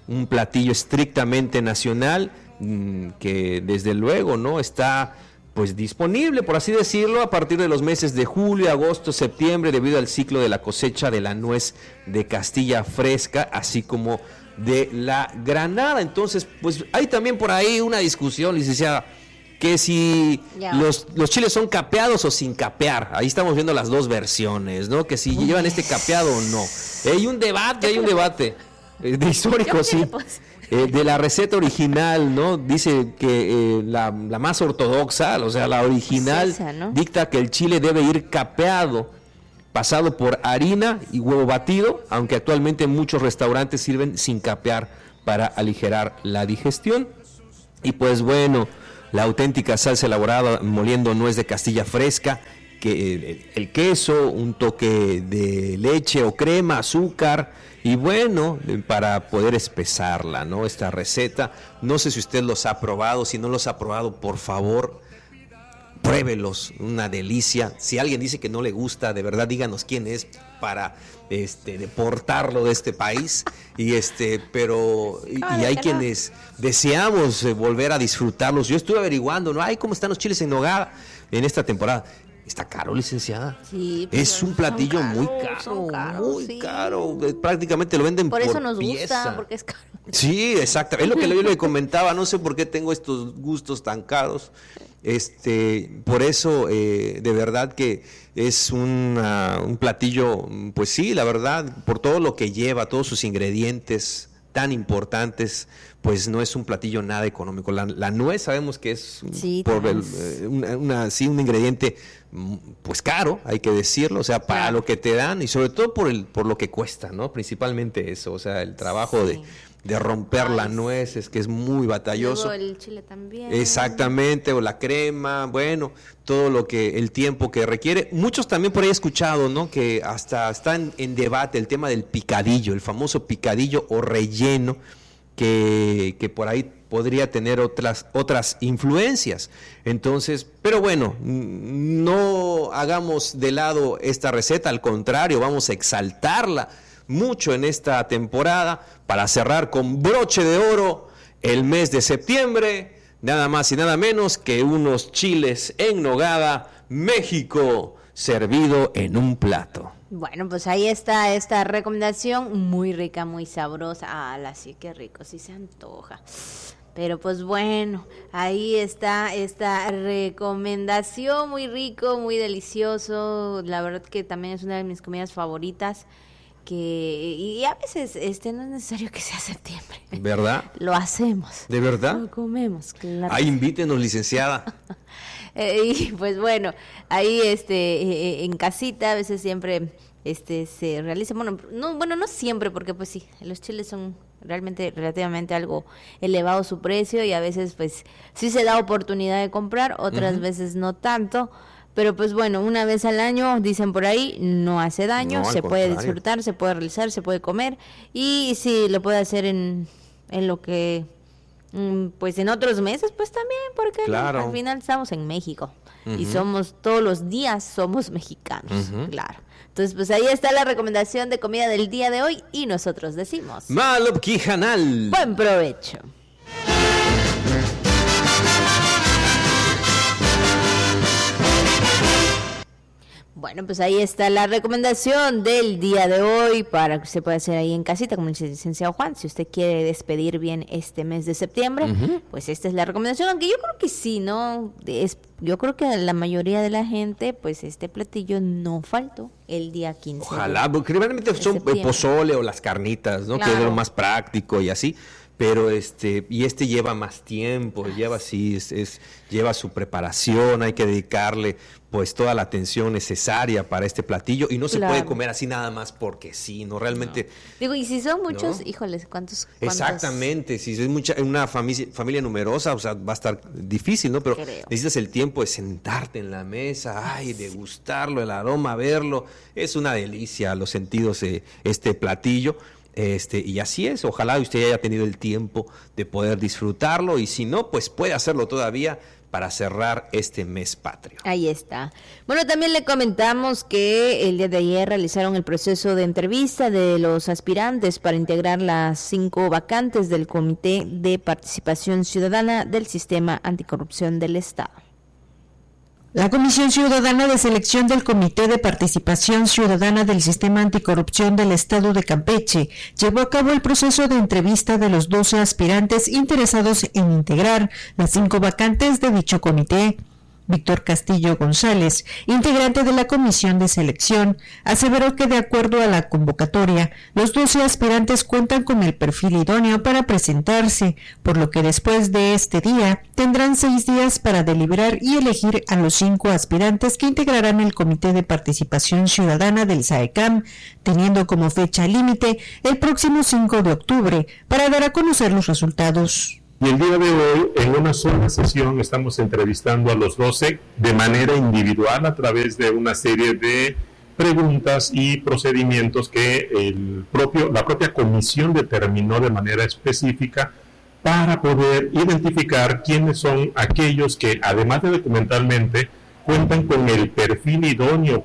un platillo estrictamente nacional, que desde luego, ¿no?, está pues disponible, por así decirlo, a partir de los meses de julio, agosto, septiembre, debido al ciclo de la cosecha de la nuez de Castilla fresca, así como de la granada. Entonces, pues hay también por ahí una discusión, licenciada, que si los chiles son capeados o sin capear. Ahí estamos viendo las dos versiones, ¿no? Que si llevan este capeado o no. Hay un debate de histórico, sí. De la receta original, ¿no? Dice que la más ortodoxa, o sea, la original, esa, ¿no?, dicta que el chile debe ir capeado, pasado por harina y huevo batido, aunque actualmente muchos restaurantes sirven sin capear para aligerar la digestión. Y pues bueno, la auténtica salsa elaborada moliendo nuez de Castilla fresca, que el queso, un toque de leche o crema, azúcar, y bueno, para poder espesarla, ¿no?, esta receta. No sé si usted los ha probado, si no los ha probado, por favor, pruébelos, una delicia. Si alguien dice que no le gusta, de verdad díganos quién es para deportarlo de este país. Y hay quienes deseamos volver a disfrutarlos. Yo estuve averiguando, ¿no? Ay, ¿cómo están los chiles en nogada en esta temporada? Está caro, licenciada. Sí, es un platillo muy caro. Prácticamente lo venden por pieza. Por eso nos gusta, porque es caro. Sí, exacto. Es lo que yo le comentaba. No sé por qué tengo estos gustos tan caros. Por eso, de verdad que es un platillo, pues sí, la verdad, por todo lo que lleva, todos sus ingredientes tan importantes, pues no es un platillo nada económico. La nuez sabemos que es un ingrediente pues caro, hay que decirlo, o sea, para lo que te dan y sobre todo por lo que cuesta, ¿no? Principalmente eso, o sea, el trabajo de romper la nuez es que es muy batalloso. Luego el chile también. Exactamente, o la crema, bueno, todo el tiempo que requiere. Muchos también por ahí he escuchado, ¿no?, que hasta están en debate el tema del picadillo, el famoso picadillo o relleno, que por ahí podría tener otras influencias. Entonces, pero bueno, no hagamos de lado esta receta, al contrario, vamos a exaltarla mucho en esta temporada para cerrar con broche de oro el mes de septiembre, nada más y nada menos que unos chiles en nogada México servido en un plato. Bueno, pues ahí está esta recomendación, muy rica, muy sabrosa. Sí, qué rico, sí se antoja. Pero pues bueno, ahí está esta recomendación, muy rico, muy delicioso. La verdad que también es una de mis comidas favoritas. Y a veces no es necesario que sea septiembre. ¿Verdad? Lo hacemos. ¿De verdad? Lo comemos, claro. Ahí invítenos, licenciada. Y pues bueno, ahí en casita a veces siempre se realiza, no siempre, porque pues sí, los chiles son realmente relativamente algo elevado su precio y a veces pues sí se da oportunidad de comprar, otras veces no tanto. Pero pues bueno, una vez al año, dicen por ahí, no hace daño, se puede disfrutar, se puede realizar, se puede comer. Y si lo puede hacer en lo que, pues en otros meses, pues también, porque al final estamos en México. Y todos los días somos mexicanos, claro. Entonces, pues ahí está la recomendación de comida del día de hoy y nosotros decimos... Malop Quijanal. Buen provecho. Bueno, pues ahí está la recomendación del día de hoy para que usted pueda hacer ahí en casita, como dice el licenciado Juan. Si usted quiere despedir bien este mes de septiembre, pues esta es la recomendación. Aunque yo creo que sí, ¿no? Yo creo que a la mayoría de la gente, pues este platillo no faltó el día 15. Ojalá, porque realmente son pozole o las carnitas, ¿no? Claro. Que es lo más práctico y así. Pero lleva más tiempo, lleva su preparación, hay que dedicarle pues toda la atención necesaria para este platillo y no se puede comer así nada más porque sí, no realmente. No. Digo, y si son muchos, híjoles, ¿cuántos? Exactamente, si es una familia numerosa, o sea, va a estar difícil, ¿no? Pero necesitas el tiempo de sentarte en la mesa, degustarlo, el aroma, verlo, es una delicia a los sentidos este platillo. Y así es, ojalá usted haya tenido el tiempo de poder disfrutarlo y si no, pues puede hacerlo todavía para cerrar este mes patrio. Ahí está. Bueno, también le comentamos que el día de ayer realizaron el proceso de entrevista de los aspirantes para integrar las 5 vacantes del Comité de Participación Ciudadana del Sistema Anticorrupción del Estado. La Comisión Ciudadana de Selección del Comité de Participación Ciudadana del Sistema Anticorrupción del Estado de Campeche llevó a cabo el proceso de entrevista de los 12 aspirantes interesados en integrar las 5 vacantes de dicho comité. Víctor Castillo González, integrante de la Comisión de Selección, aseveró que de acuerdo a la convocatoria, los 12 aspirantes cuentan con el perfil idóneo para presentarse, por lo que después de este día tendrán 6 días para deliberar y elegir a los 5 aspirantes que integrarán el Comité de Participación Ciudadana del SAECAM, teniendo como fecha límite el próximo 5 de octubre para dar a conocer los resultados. Y el día de hoy, en una sola sesión, estamos entrevistando a los 12 de manera individual a través de una serie de preguntas y procedimientos que la propia comisión determinó de manera específica para poder identificar quiénes son aquellos que, además de documentalmente, cuentan con el perfil idóneo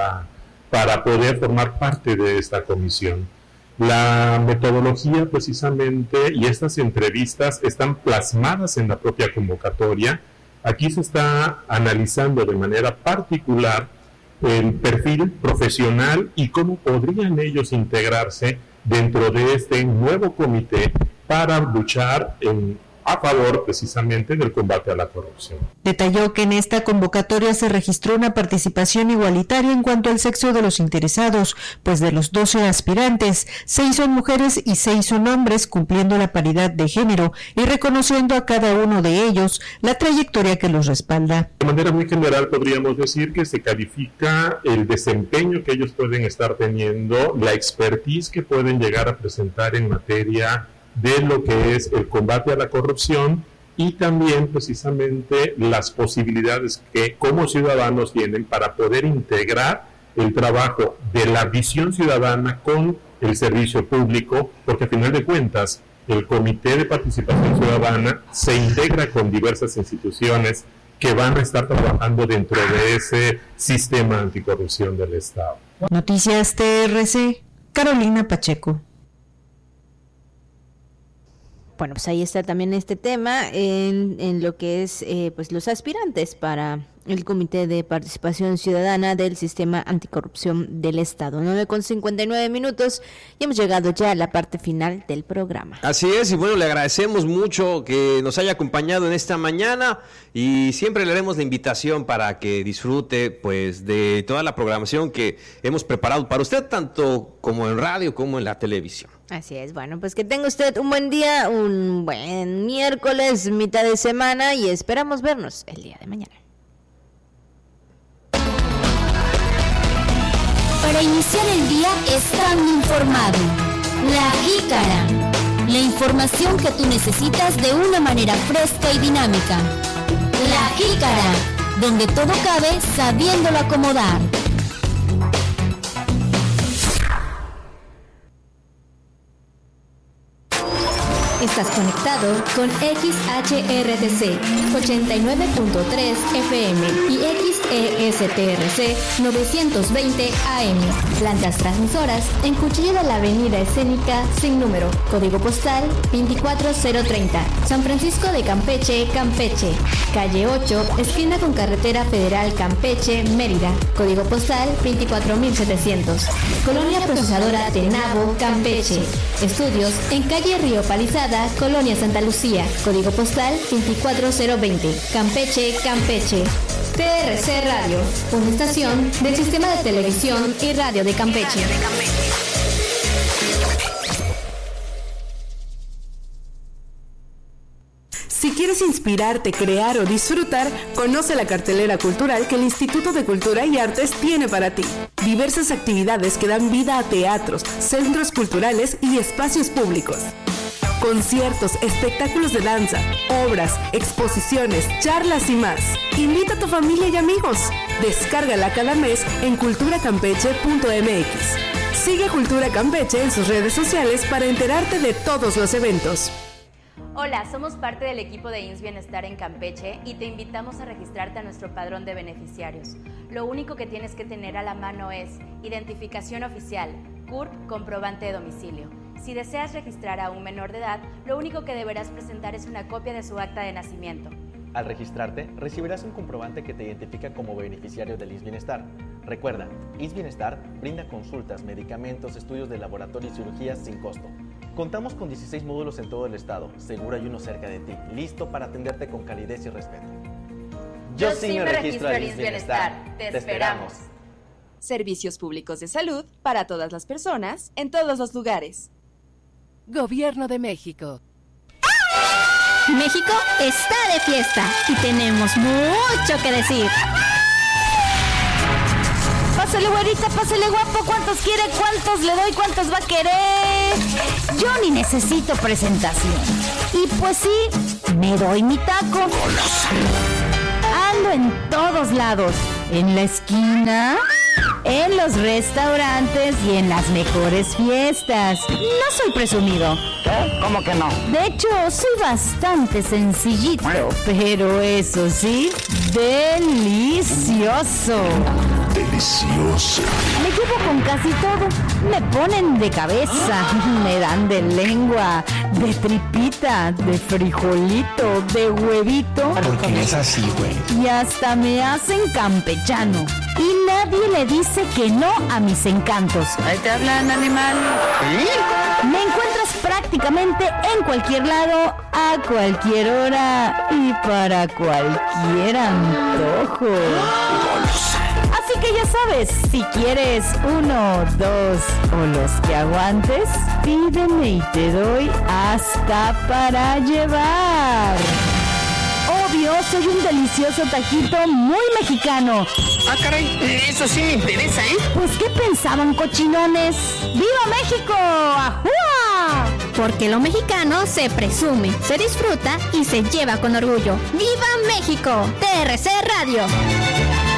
para poder formar parte de esta comisión. La metodología precisamente y estas entrevistas están plasmadas en la propia convocatoria. Aquí se está analizando de manera particular el perfil profesional y cómo podrían ellos integrarse dentro de este nuevo comité para luchar a favor precisamente del combate a la corrupción. Detalló que en esta convocatoria se registró una participación igualitaria en cuanto al sexo de los interesados, pues de los 12 aspirantes, 6 son mujeres y 6 son hombres, cumpliendo la paridad de género y reconociendo a cada uno de ellos la trayectoria que los respalda. De manera muy general podríamos decir que se califica el desempeño que ellos pueden estar teniendo, la expertise que pueden llegar a presentar en materia de lo que es el combate a la corrupción y también precisamente las posibilidades que como ciudadanos tienen para poder integrar el trabajo de la visión ciudadana con el servicio público, porque a final de cuentas el Comité de Participación Ciudadana se integra con diversas instituciones que van a estar trabajando dentro de ese sistema anticorrupción del Estado. Noticias TRC, Carolina Pacheco. Bueno, pues ahí está también este tema en lo que es pues los aspirantes para el Comité de Participación Ciudadana del Sistema Anticorrupción del Estado. 9:59 y hemos llegado ya a la parte final del programa. Así es, y bueno, le agradecemos mucho que nos haya acompañado en esta mañana y siempre le haremos la invitación para que disfrute pues de toda la programación que hemos preparado para usted, tanto como en radio como en la televisión. Así es, bueno, pues que tenga usted un buen día, un buen miércoles, mitad de semana y esperamos vernos el día de mañana. Para iniciar el día estando informado. La Jícara. La información que tú necesitas de una manera fresca y dinámica. La Jícara, donde todo cabe sabiéndolo acomodar. Estás conectado con XHRTC 89.3 FM y XESTRC 920 AM. Plantas transmisoras en Cuchillo de la Avenida Escénica sin número. Código postal 24030. San Francisco de Campeche, Campeche. Calle 8, esquina con Carretera Federal Campeche, Mérida. Código postal 24700. Colonia Procesadora Tenabo, Campeche. Estudios en calle Río Palizada, Colonia Santa Lucía, código postal 24020, Campeche, Campeche. TRC Radio, una estación del Sistema de Televisión y Radio de Campeche. Si quieres inspirarte, crear o disfrutar, conoce la cartelera cultural que el Instituto de Cultura y Artes tiene para ti. Diversas actividades que dan vida a teatros, centros culturales y espacios públicos. Conciertos, espectáculos de danza, obras, exposiciones, charlas y más. Invita a tu familia y amigos. Descárgala cada mes en culturacampeche.mx. Sigue Cultura Campeche en sus redes sociales para enterarte de todos los eventos. Hola, somos parte del equipo de IMSS Bienestar en Campeche y te invitamos a registrarte a nuestro padrón de beneficiarios. Lo único que tienes que tener a la mano es identificación oficial, CURP, comprobante de domicilio. Si deseas registrar a un menor de edad, lo único que deberás presentar es una copia de su acta de nacimiento. Al registrarte, recibirás un comprobante que te identifica como beneficiario del IMSS Bienestar. Recuerda, IMSS Bienestar brinda consultas, medicamentos, estudios de laboratorio y cirugías sin costo. Contamos con 16 módulos en todo el estado, seguro hay uno cerca de ti, listo para atenderte con calidez y respeto. Yo sí me registro al IMSS Bienestar. Te esperamos. Servicios públicos de salud para todas las personas, en todos los lugares. Gobierno de México. México está de fiesta y tenemos mucho que decir. Pásale, güerita, pásale, guapo. ¿Cuántos quiere? ¿Cuántos le doy? ¿Cuántos va a querer? Yo ni necesito presentación. Y pues sí, me doy mi taco. Ando en todos lados. En la esquina, en los restaurantes y en las mejores fiestas. No soy presumido. ¿Qué? ¿Cómo que no? De hecho, soy bastante sencillito, pero eso sí, delicioso. Delicioso. Me llevo con casi todo. Me ponen de cabeza, me dan de lengua, de tripita, de frijolito, de huevito. ¿Por qué es así, güey? Y hasta me hacen campechano. Y nadie le dice que no a mis encantos. Ahí te hablan, animal. ¿Sí? Me encuentras prácticamente en cualquier lado, a cualquier hora y para cualquier antojo. Así que ya sabes, si quieres 1, 2 o los que aguantes, pídeme y te doy hasta para llevar. Obvio, soy un delicioso taquito muy mexicano. Ah, caray, eso sí me interesa, ¿eh? Pues, ¿qué pensaban, cochinones? ¡Viva México! ¡Ajúa! Porque lo mexicano se presume, se disfruta y se lleva con orgullo. ¡Viva México! TRC Radio.